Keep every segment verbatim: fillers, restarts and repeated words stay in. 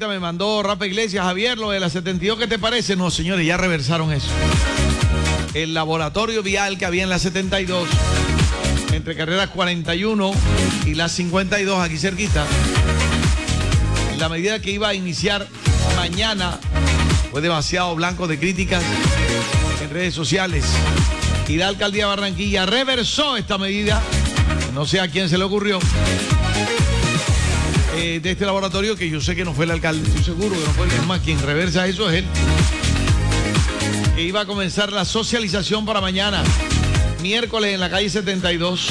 Ahorita me mandó Rafa Iglesias, Javier, lo de la setenta y dos, ¿qué te parece? No, señores, ya reversaron eso. El laboratorio vial que había en la setenta y dos, entre carreras cuarenta y uno y la cincuenta y dos, aquí cerquita, la medida que iba a iniciar mañana fue demasiado blanco de críticas en redes sociales. Y la alcaldía de Barranquilla reversó esta medida. No sé a quién se le ocurrió. Eh, de este laboratorio, que yo sé que no fue el alcalde, estoy seguro que no fue él. Es más, quien reversa eso es él. Que iba a comenzar la socialización para mañana, miércoles, en la calle setenta y dos.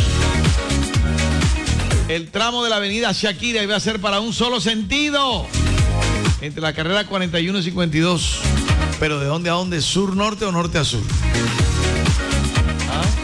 El tramo de la avenida Shakira iba a ser para un solo sentido, entre la carrera cuarenta y uno y cincuenta y dos. Pero ¿de dónde a dónde? ¿Sur-norte o norte a sur? ¿Ah?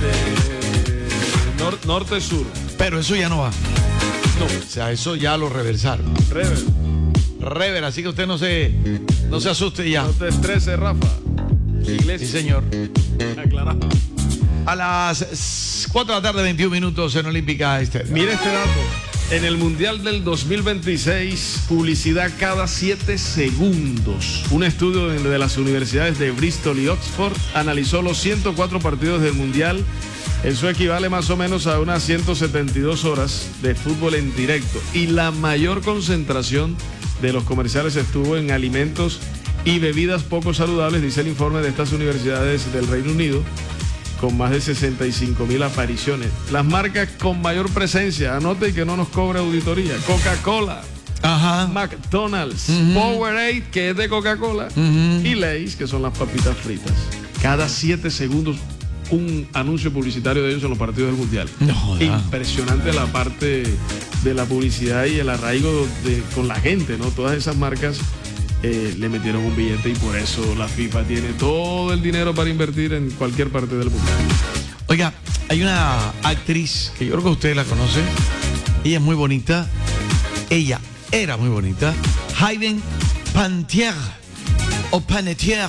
De nor norte-sur. Pero eso ya no va. No. O sea, eso ya lo reversaron. Rever. Rever, así que usted no se, no se asuste ya. No te estreses, Rafa. Iglesia. Sí, señor. Aclarado. A las cuatro de la tarde, veintiún minutos en Olímpica Estéreo. Mire este dato. En el Mundial del dos mil veintiséis, publicidad cada siete segundos. Un estudio de las universidades de Bristol y Oxford analizó los ciento cuatro partidos del Mundial. Eso equivale más o menos a unas ciento setenta y dos horas de fútbol en directo. Y la mayor concentración de los comerciales estuvo en alimentos y bebidas poco saludables, dice el informe de estas universidades del Reino Unido, con más de sesenta y cinco mil apariciones. Las marcas con mayor presencia, anote y que no nos cobre auditoría: Coca-Cola, Ajá. McDonald's, Uh-huh. Powerade, que es de Coca-Cola, Uh-huh. y Lay's, que son las papitas fritas. Cada siete segundos un anuncio publicitario de ellos en los partidos del Mundial. No joda. Impresionante la parte de la publicidad y el arraigo de, con la gente, ¿no? Todas esas marcas eh, le metieron un billete y por eso la FIFA tiene todo el dinero para invertir en cualquier parte del mundo. Oiga, hay una actriz que yo creo que usted la conoce. Ella es muy bonita. Ella era muy bonita. Hayden Panettiere o Panettiere.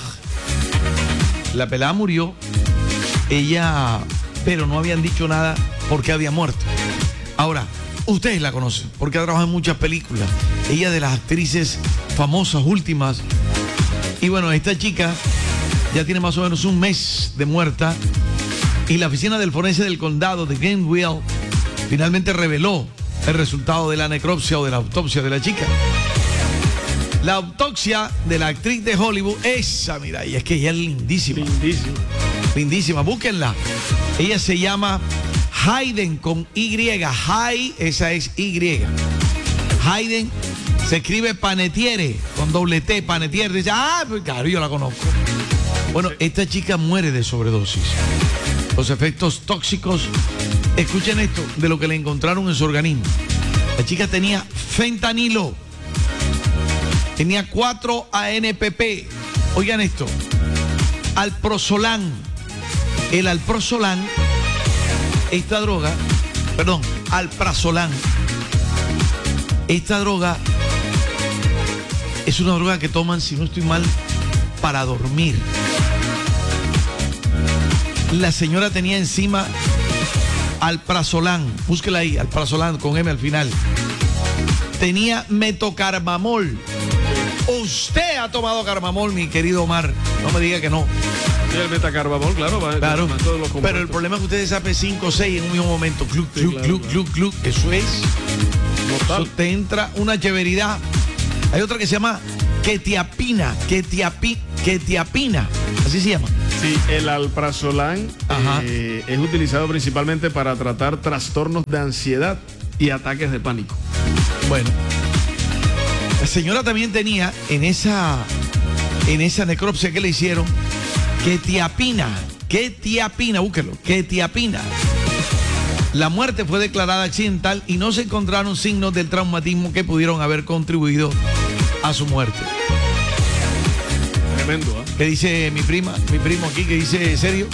La pelada murió. Ella, pero no habían dicho nada porque había muerto. Ahora, ustedes la conocen porque ha trabajado en muchas películas. Ella de las actrices famosas últimas. Y bueno, esta chica ya tiene más o menos un mes de muerta. Y la oficina del forense del condado de Greenville finalmente reveló el resultado de la necropsia o de la autopsia de la chica. La autopsia de la actriz de Hollywood, esa, mira, y es que ella es lindísima. Lindísimo. Lindísima, búsquenla. Ella se llama Hayden con Y. Hay, esa es Y. Hayden se escribe Panettiere con doble T, Panettiere. Dice, ah, pues claro, yo la conozco. Bueno, esta chica muere de sobredosis. Los efectos tóxicos, escuchen esto, de lo que le encontraron en su organismo. La chica tenía fentanilo, tenía cuatro A N P P, oigan esto, alprazolam. El alprazolam, esta droga, perdón, alprazolam, esta droga es una droga que toman, si no estoy mal, para dormir. La señora tenía encima alprazolam, búsquela ahí, alprazolam con M al final. Tenía metocarbamol. Usted ha tomado carbamol, mi querido Omar, no me diga que no. Y el metacarbamol, claro, va Claro, va todos los pero el compuestos. problema es que usted sape cinco o seis en un mismo momento. Cluc, Sí, cluc, claro, cluc, claro. cluc, cluc. Eso es. Mortal. Eso te entra una chéveridad. Hay otra que se llama quetiapina. Quetiapi, quetiapina. Así se llama. Sí, el alprazolam eh, es utilizado principalmente para tratar trastornos de ansiedad y ataques de pánico. Bueno. La señora también tenía en esa, en esa necropsia que le hicieron quetiapina. Quetiapina, búsquelo. Quetiapina. La muerte fue declarada accidental y no se encontraron signos del traumatismo que pudieron haber contribuido a su muerte. Tremendo, ¿eh? ¿Qué dice mi prima? Mi primo aquí que dice, ¿serio?